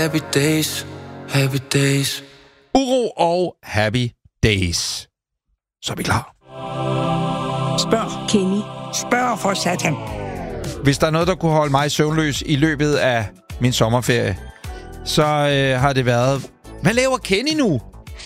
Happy days, happy days. Uro og Happy Days. Så er vi klar. Spørg. Kenny. Spørg for satan. Hvis der er noget, der kunne holde mig søvnløs i løbet af min sommerferie, så har det været... Hvad laver Kenny nu?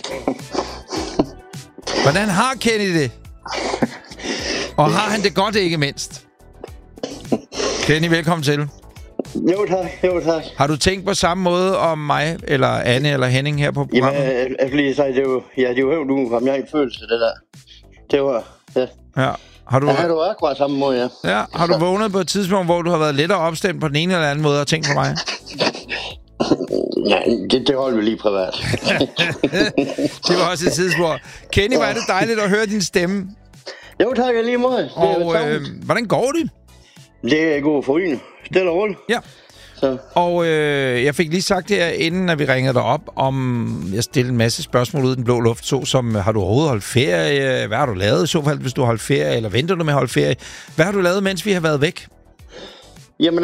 Hvordan har Kenny det? Og har han det godt, ikke mindst? Kenny, velkommen til. Jo tak. Har du tænkt på samme måde om mig, eller Anne, eller Henning her på programmet? Jamen, jeg lige sige, det er jo nu, om jeg ikke følelse det der. Det var, ja. Ja. Har du akkurat samme måde, ja. Ja, har du vågnet på et tidspunkt, hvor du har været lettere opstemt på den ene eller anden måde og tænkt på mig? Ja, det holder vi lige privat. Det var også et tidspunkt. Kenny, var det dejligt at høre din stemme. Jo tak, jeg lige måde. Og hvordan går det? Det er god forrygende. Stille og roligt. Ja. Så. Og jeg fik lige sagt her, inden vi ringede dig op, om jeg stillede en masse spørgsmål ud i den blå luft, såsom, har du overhovedet holdt ferie? Hvad har du lavet i så fald, hvis du har holdt ferie? Eller venter du med at holde ferie? Hvad har du lavet, mens vi har været væk? Jamen,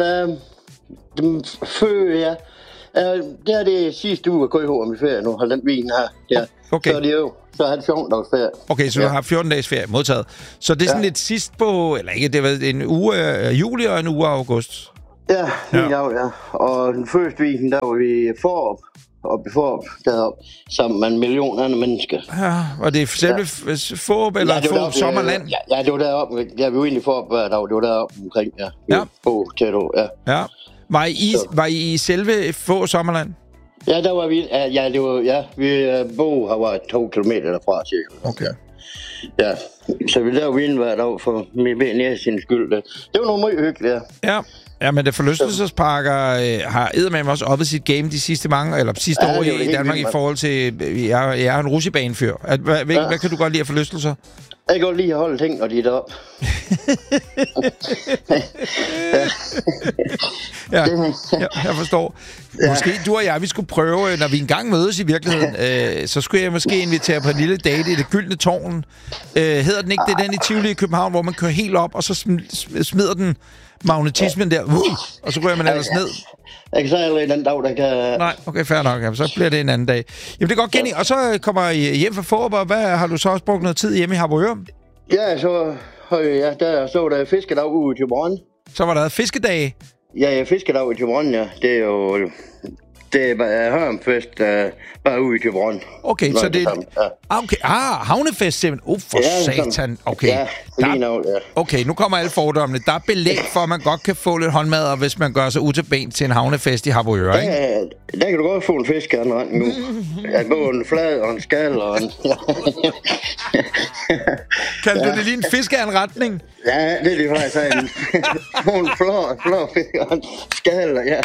før, det er det sidste uge at gå i år med ferie nu. Hold den vin her. Ja. Okay. Så er det jo. Så har det 14 dages ferie. Okay, så du har 14 dages ferie modtaget. Så det er sådan lidt sidst på, eller ikke, det var en uge af juli og en uge af august. Ja, ja. Og den første weekend, der var vi Forop deroppe, sammen med 1 million andre mennesker. Ja, og det er selve Forop eller Forop Sommerland? Ja, det var deroppe. Ja, vi var egentlig Forop hver dag. Det var deroppe omkring, ja. Ja. Var I selve Forop Sommerland? Ja, der var vi. Ja, det var, vi boede her var 2 kilometer derfra, cirka. Okay. Ja, så vi lavede vin hver dag for min næsens skyld. Det var noget meget hyggeligt, ja. Ja, men det forlystelsesparker har eddermame også oppet sit game de sidste år i Danmark i forhold til... Jeg er en rutsjebanefyr. Hvad kan du godt lide af forlystelser? Jeg kan godt lide at holde ting, når de er deroppe. Jeg forstår. Måske du og jeg, vi skulle prøve, når vi engang mødes i virkeligheden, så skulle jeg måske invitere på en lille date i det gyldne tårn. Hedder den ikke? Det er den i Tivoli i København, hvor man kører helt op, og så smider den magnetismen der, og så ryger man ellers ned. Jeg kan sige allerede den dag, der kan... Nej, okay, fair nok. Jamen, så bliver det en anden dag. Jamen, det er godt, Kenny. Og så kommer I hjem fra Forop, og hvad har du så også brugt noget tid hjemme i Harboøre? Ja, så der fiskedag ude i Thyborøn. Så var der fiskedage? Ja, fiskedag i Thyborøn, ja. Det er jo... Det er Hørmfest, bare ude i Thyborøn. Okay, så det... Okay, havnefest simpelthen. For satan. Okay. Ja, lige nu, ja. Okay, nu kommer alle fordommene. Der er belæg for, at man godt kan få lidt håndmad, hvis man gør sig ud til ben til en havnefest i Harboøre, ikke? Ja, der kan du godt få en fiskeanretning nu. Jeg går en flad og en skal og en... Kaldte du det lige en fiskeanretning? Ja, det er det faktisk. En flå fisk og en skal, ja.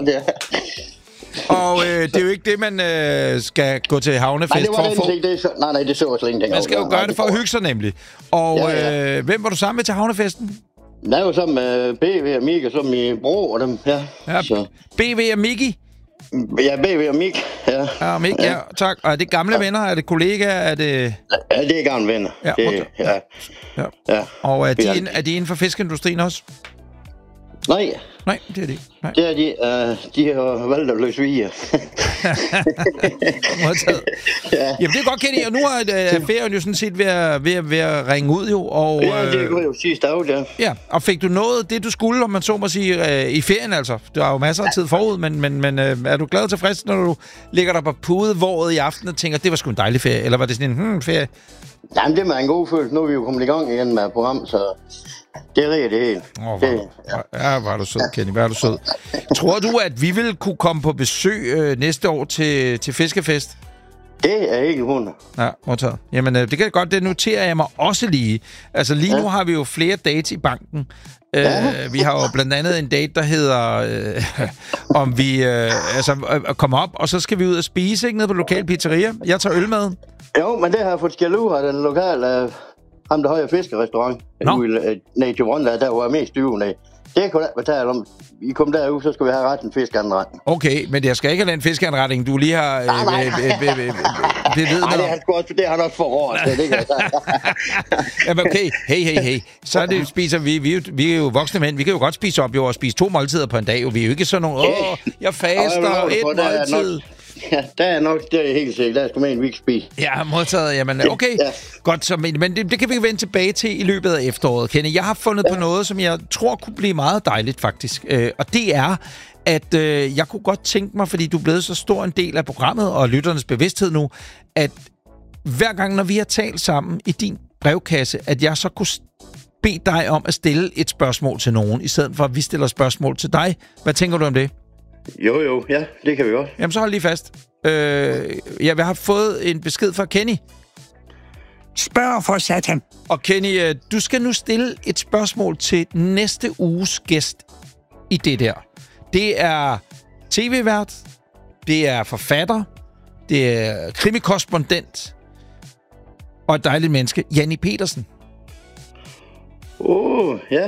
Og det er jo ikke det, man skal gå til havnefest for at få. Nej, det så også længe. Man skal jo gøre det for at hygge sig nemlig. Og hvem var du sammen med til havnefesten? Jeg var sammen med BV og Mik, og så min bror og dem, ja. BV og Miki? Ja, BV og Mik, ja. Ja, Mik, ja, tak. Og er det gamle venner? Er det kollegaer? Er det... Ja, det er gamle venner. Ja, ja. Og er de inden for fiskeindustrien også? Nej, det er de ikke. Nej. Det er de har valgt at løse viger. Jamen det er godt, Kenny, og nu er ferien jo sådan set ved at ringe ud jo. Og, ja, det går jo sidste dag, ja. Ja, og fik du noget det, du skulle, om man så må sige, i ferien altså? Du har jo masser af tid forud, men er du glad og tilfreds, når du ligger der på pudevåret i aften og tænker, det var sgu en dejlig ferie, eller var det sådan en ferie? Jamen, det er en god følelse. Nu er vi jo kommet i gang igen med program, så... Det er det helt. Var du sød, Kenny. Var du sød. Tror du, at vi vil kunne komme på besøg næste år til Fiskefest? Det er ikke 100. Ja, modtaget. Jamen, det kan godt. Det noterer jeg mig også lige. Altså, lige nu har vi jo flere dates i banken. Vi har jo blandt andet en date, der hedder, om vi kommer op, og så skal vi ud og spise, ikke, nede på lokal pizzeria. Jeg tager øl med. Jo, men det har jeg fået skæld ud af den lokale... ham, der har fiskerestaurant. Nej, til Rwanda, der var mest dyve. Det kunne ikke betale om. I kom derud, så skal vi have ret en fiskeanretning. Okay, men jeg skal ikke have den fiskeanretning, du lige har... Nej, det har han også for hårdt. Jamen okay, hey. Så det spiser vi er jo voksne mænd. Vi kan jo godt spise op og spise 2 måltider på en dag. Vi er jo ikke sådan nogle, jeg faster et måltid. Ja, der er nok, det er helt sikkert. Der er sgu med en, vi kan spise. Ja, modtaget. Jamen, okay. Ja. Godt, så, men det kan vi vende tilbage til i løbet af efteråret, Kenny. Jeg har fundet på noget, som jeg tror kunne blive meget dejligt, faktisk. Og det er, at jeg kunne godt tænke mig, fordi du er blevet så stor en del af programmet og lytternes bevidsthed nu, at hver gang, når vi har talt sammen i din brevkasse, at jeg så kunne bede dig om at stille et spørgsmål til nogen, i stedet for, at vi stiller spørgsmål til dig. Hvad tænker du om det? Jo, ja, det kan vi også. Jamen, så hold lige fast. Jeg har fået en besked fra Kenny. Spørg for satan. Og Kenny, du skal nu stille et spørgsmål til næste uges gæst i det der. Det er tv-vært, det er forfatter, det er krimikorrespondent og et dejligt menneske, Janni Pedersen. Ja.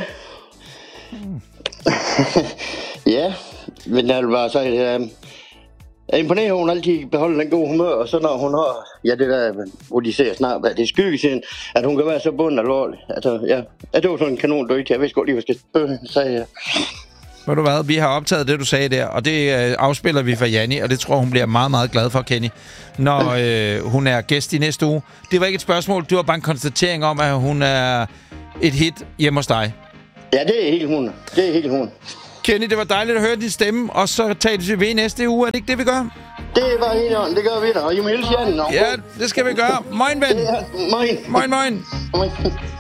Ja, men jeg vil bare sige, jeg imponerer, at hun altid beholder den gode humør, og så når hun har, det der, hvor de ser snart, at det er skyggesiden, at hun kan være så bunden alvorlig. Altså, det var sådan en kanon døjt, jeg vidste godt lige, hvad jeg skal sige. Ved du hvad, vi har optaget det, du sagde der, og det afspiller vi for Janni, og det tror hun bliver meget, meget glad for, Kenny, når hun er gæst i næste uge. Det var ikke et spørgsmål, det var bare en konstatering om, at hun er et hit hjemme hos dig. Ja, det er helt hun. Kenny, det var dejligt at høre din stemme, og så tales vi ved næste uge. Er det ikke det, vi gør? Det var helt on. Det gør vi da, og I må hilse Janni. Ja, det skal vi gøre. Moin, ven. Moin. Moin.